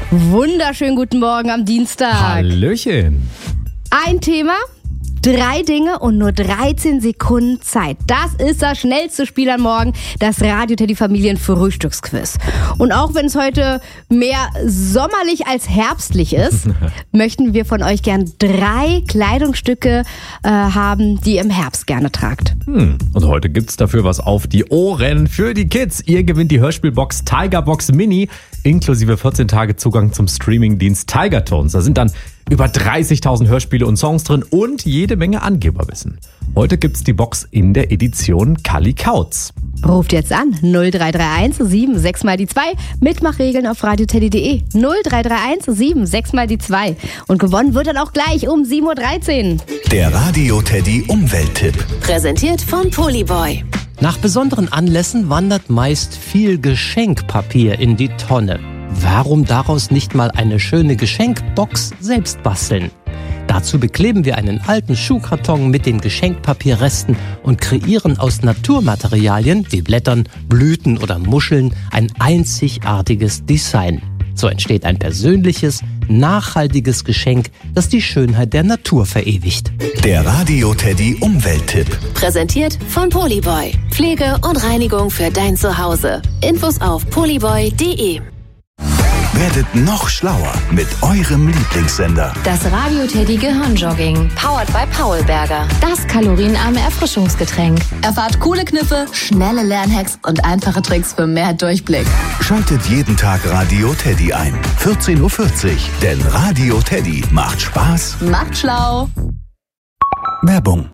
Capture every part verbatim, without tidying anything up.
Wunderschönen guten Morgen am Dienstag. Hallöchen. Ein Thema, drei Dinge und nur dreizehn Sekunden Zeit. Das ist das schnellste Spiel am Morgen, das Radio Teddy Familien Frühstücksquiz. Und auch wenn es heute mehr sommerlich als herbstlich ist, möchten wir von euch gern drei Kleidungsstücke äh, haben, die ihr im Herbst gerne tragt. Hm. Und heute gibt's dafür was auf die Ohren für die Kids. Ihr gewinnt die Hörspielbox Tiger Box Mini inklusive vierzehn Tage Zugang zum Streamingdienst Tiger Tones. Da sind dann über dreißigtausend Hörspiele und Songs drin und jede Menge Angeberwissen. Heute gibt's die Box in der Edition Kali Kautz. Ruft jetzt an null drei drei eins sieben sechs mal die zwei. Mitmachregeln auf radioteddy punkt de. null drei drei eins sieben sechs mal die zwei. Und gewonnen wird dann auch gleich um sieben Uhr dreizehn. Der Radio Teddy Umwelttipp. Präsentiert von Polyboy. Nach besonderen Anlässen wandert meist viel Geschenkpapier in die Tonne. Warum daraus nicht mal eine schöne Geschenkbox selbst basteln? Dazu bekleben wir einen alten Schuhkarton mit den Geschenkpapierresten und kreieren aus Naturmaterialien wie Blättern, Blüten oder Muscheln ein einzigartiges Design. So entsteht ein persönliches, nachhaltiges Geschenk, das die Schönheit der Natur verewigt. Der Radio Teddy Umwelttipp. Präsentiert von Polyboy. Pflege und Reinigung für dein Zuhause. Infos auf polyboy punkt de. Werdet noch schlauer mit eurem Lieblingssender. Das Radio Teddy Gehirnjogging. Powered by Paulberger. Das kalorienarme Erfrischungsgetränk. Erfahrt coole Kniffe, schnelle Lernhacks und einfache Tricks für mehr Durchblick. Schaltet jeden Tag Radio Teddy ein. vierzehn Uhr vierzig. Denn Radio Teddy macht Spaß. Macht schlau. Werbung.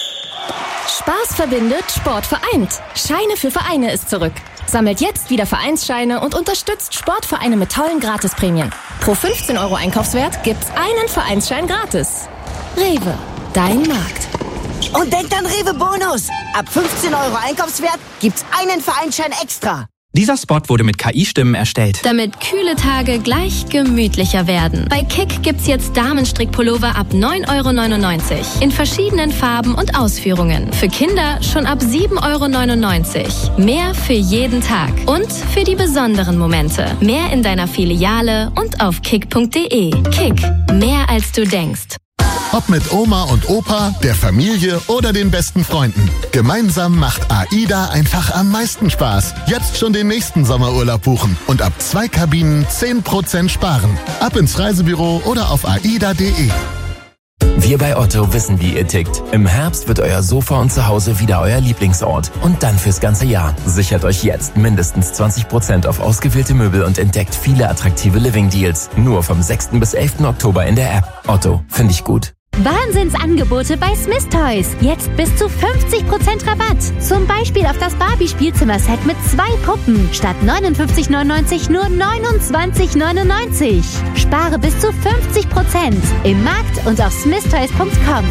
Spaß verbindet, Sport vereint. Scheine für Vereine ist zurück. Sammelt jetzt wieder Vereinsscheine und unterstützt Sportvereine mit tollen Gratisprämien. Pro fünfzehn Euro Einkaufswert gibt's einen Vereinsschein gratis. Rewe, dein Markt. Und denkt an Rewe Bonus. Ab fünfzehn Euro Einkaufswert gibt's einen Vereinsschein extra. Dieser Spot wurde mit K I-Stimmen erstellt. Damit kühle Tage gleich gemütlicher werden. Bei Kick gibt's jetzt Damenstrickpullover ab neun Euro neunundneunzig. In verschiedenen Farben und Ausführungen. Für Kinder schon ab sieben Euro neunundneunzig. Mehr für jeden Tag. Und für die besonderen Momente. Mehr in deiner Filiale und auf kick punkt de. Kick. Mehr als du denkst. Ob mit Oma und Opa, der Familie oder den besten Freunden. Gemeinsam macht AIDA einfach am meisten Spaß. Jetzt schon den nächsten Sommerurlaub buchen und ab zwei Kabinen zehn Prozent sparen. Ab ins Reisebüro oder auf aida punkt de. Wir bei Otto wissen, wie ihr tickt. Im Herbst wird euer Sofa und Zuhause wieder euer Lieblingsort. Und dann fürs ganze Jahr. Sichert euch jetzt mindestens zwanzig Prozent auf ausgewählte Möbel und entdeckt viele attraktive Living-Deals. Nur vom sechsten bis elften Oktober in der App. Otto, finde ich gut. Wahnsinnsangebote bei Smith Toys. Jetzt bis zu fünfzig Prozent Rabatt. Zum Beispiel auf das Barbie-Spielzimmer-Set mit zwei Puppen. Statt neunundfünfzig neunundneunzig nur neunundzwanzig neunundneunzig. Spare bis zu fünfzig Prozent. Im Markt und auf smith toys punkt com.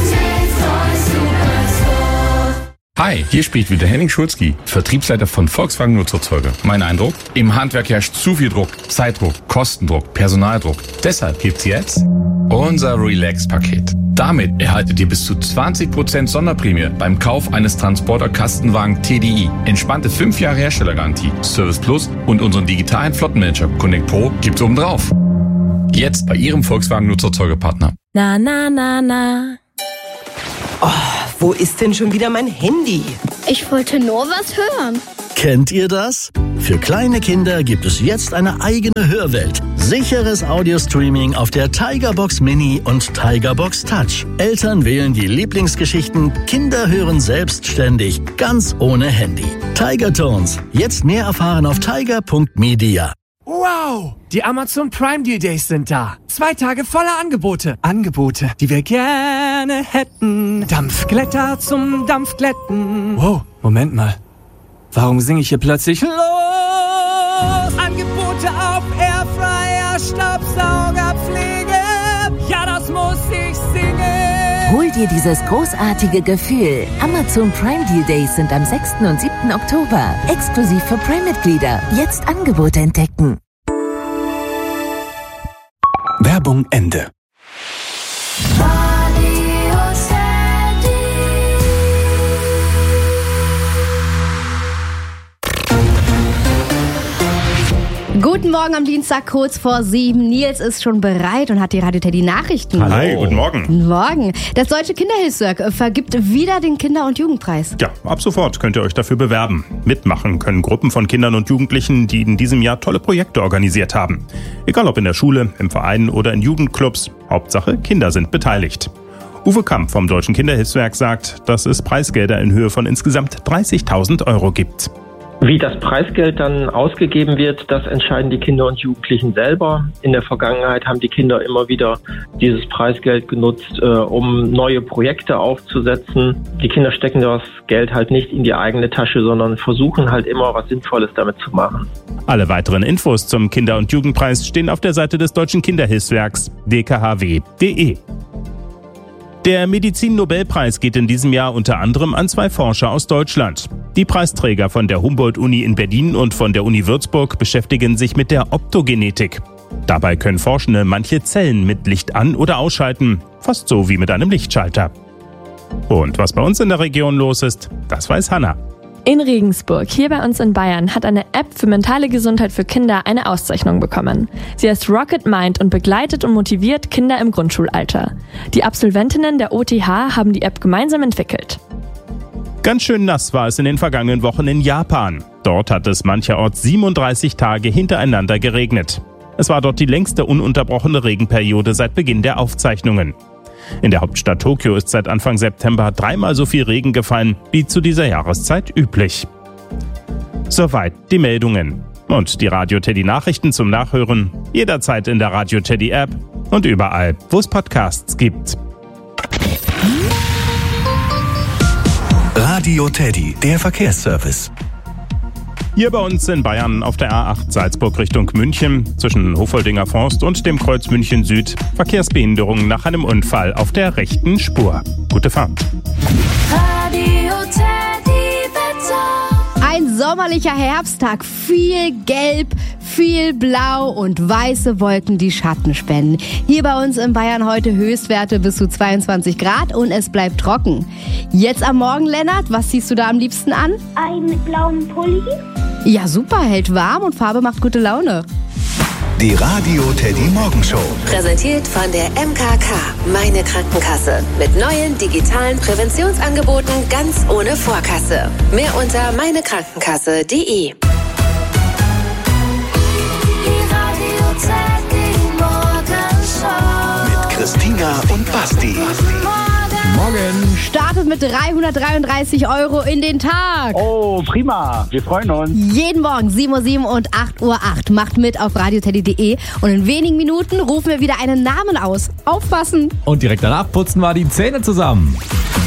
Hi, hier spricht wieder Henning Schulzki, Vertriebsleiter von Volkswagen Nutzfahrzeuge. Mein Eindruck? Im Handwerk herrscht zu viel Druck, Zeitdruck, Kostendruck, Personaldruck. Deshalb gibt's jetzt unser Relax-Paket. Damit erhaltet ihr bis zu zwanzig Prozent Sonderprämie beim Kauf eines Transporter-Kastenwagen T D I. Entspannte fünf Jahre Herstellergarantie, Service Plus und unseren digitalen Flottenmanager Connect Pro gibt's obendrauf. Jetzt bei Ihrem Volkswagen Nutzfahrzeugepartner. Na, na, na, na. Oh, wo ist denn schon wieder mein Handy? Ich wollte nur was hören. Kennt ihr das? Für kleine Kinder gibt es jetzt eine eigene Hörwelt. Sicheres Audio-Streaming auf der Tiger Box Mini und Tiger Box Touch. Eltern wählen die Lieblingsgeschichten, Kinder hören selbstständig, ganz ohne Handy. Tiger Tones. Jetzt mehr erfahren auf tiger punkt media. Wow! Die Amazon Prime Deal Days sind da. Zwei Tage voller Angebote. Angebote, die wir gerne hätten. Dampfglätter zum Dampfglätten. Wow, Moment mal. Warum singe ich hier plötzlich los? Angebote auf Airfryer, Staubsauger, Pflege. Ja, das muss ich singen. Hol dir dieses großartige Gefühl. Amazon Prime Deal Days sind am sechsten und siebten Oktober. Exklusiv für Prime-Mitglieder. Jetzt Angebote entdecken. Werbung Ende. Guten Morgen am Dienstag, kurz vor sieben. Nils ist schon bereit und hat die Radio Teddy Nachrichten. Hi, guten Morgen. Guten Morgen. Das Deutsche Kinderhilfswerk vergibt wieder den Kinder- und Jugendpreis. Ja, ab sofort könnt ihr euch dafür bewerben. Mitmachen können Gruppen von Kindern und Jugendlichen, die in diesem Jahr tolle Projekte organisiert haben. Egal ob in der Schule, im Verein oder in Jugendclubs. Hauptsache, Kinder sind beteiligt. Uwe Kamp vom Deutschen Kinderhilfswerk sagt, dass es Preisgelder in Höhe von insgesamt dreißigtausend Euro gibt. Wie das Preisgeld dann ausgegeben wird, das entscheiden die Kinder und Jugendlichen selber. In der Vergangenheit haben die Kinder immer wieder dieses Preisgeld genutzt, äh, um neue Projekte aufzusetzen. Die Kinder stecken das Geld halt nicht in die eigene Tasche, sondern versuchen halt immer was Sinnvolles damit zu machen. Alle weiteren Infos zum Kinder- und Jugendpreis stehen auf der Seite des Deutschen Kinderhilfswerks d k h w punkt d e. Der Medizin-Nobelpreis geht in diesem Jahr unter anderem an zwei Forscher aus Deutschland. Die Preisträger von der Humboldt-Uni in Berlin und von der Uni Würzburg beschäftigen sich mit der Optogenetik. Dabei können Forschende manche Zellen mit Licht an- oder ausschalten, fast so wie mit einem Lichtschalter. Und was bei uns in der Region los ist, das weiß Hanna. In Regensburg, hier bei uns in Bayern, hat eine App für mentale Gesundheit für Kinder eine Auszeichnung bekommen. Sie heißt Rocket Mind und begleitet und motiviert Kinder im Grundschulalter. Die Absolventinnen der O T H haben die App gemeinsam entwickelt. Ganz schön nass war es in den vergangenen Wochen in Japan. Dort hat es mancherorts siebenunddreißig Tage hintereinander geregnet. Es war dort die längste ununterbrochene Regenperiode seit Beginn der Aufzeichnungen. In der Hauptstadt Tokio ist seit Anfang September dreimal so viel Regen gefallen wie zu dieser Jahreszeit üblich. Soweit die Meldungen. Und die Radio Teddy Nachrichten zum Nachhören jederzeit in der Radio Teddy App und überall, wo es Podcasts gibt. Radio Teddy, der Verkehrsservice. Hier bei uns in Bayern auf der A acht Salzburg Richtung München zwischen Hofoldinger Forst und dem Kreuz München Süd Verkehrsbehinderungen nach einem Unfall auf der rechten Spur. Gute Fahrt. Radio Teddy Wetter. Ein sommerlicher Herbsttag, viel Gelb, viel Blau und weiße Wolken, die Schatten spenden. Hier bei uns in Bayern heute Höchstwerte bis zu zweiundzwanzig Grad und es bleibt trocken. Jetzt am Morgen, Lennart, was ziehst du da am liebsten an? Einen blauen Pulli. Ja, super, hält warm und Farbe macht gute Laune. Die Radio Teddy Morgenshow. Präsentiert von der M K K, meine Krankenkasse. Mit neuen digitalen Präventionsangeboten ganz ohne Vorkasse. Mehr unter meinekrankenkasse punkt de. Mit Christina und Basti. Morgen. Startet mit dreihundertdreiunddreißig Euro in den Tag. Oh, prima. Wir freuen uns. Jeden Morgen sieben Uhr sieben und acht Uhr acht. Macht mit auf radio teddy punkt de und in wenigen Minuten rufen wir wieder einen Namen aus. Aufpassen. Und direkt danach putzen wir die Zähne zusammen.